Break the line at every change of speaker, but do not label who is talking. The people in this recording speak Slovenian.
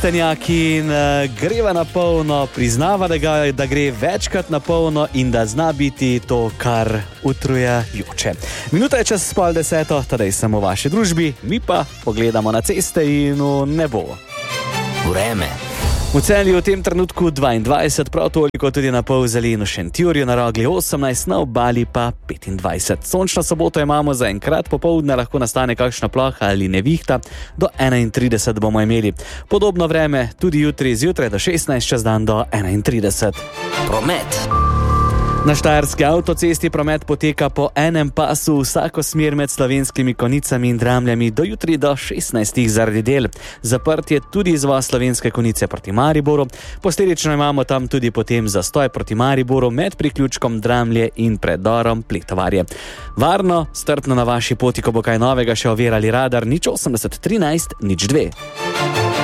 Trstenjak in greva na polno, priznava, da gre večkrat na polno in da zna biti to kar utrujajoče. Minuta je čez 9:30, tadej sem v vaši družbi, mi pa pogledamo na ceste in v nebo.
Vreme.
V Celju v tem trenutku 22, prav toliko tudi na Polzeli in v Šentjurju, na Rogli 18, na Obali pa 25. Sončno soboto imamo zaenkrat, popoldne lahko nastane kakšna ploha ali nevihta, do 31 bomo imeli. Podobno vreme tudi jutri zjutraj do 16, čez dan do 31.
Promet.
Na štajerski avtocesti promet poteka po enem pasu vsako smer med Slovenskimi Konjicami in Dramljami do jutri do 16 zaradi del. Zaprt je tudi izvoz Slovenske Konjice proti Mariboru, posledično imamo tam tudi potem zastoj proti Mariboru med priključkom Dramlje in predorom Pletovarje. Varno, strpno na vaši poti, ko bo kaj novega še ovirali radar 080 13 02.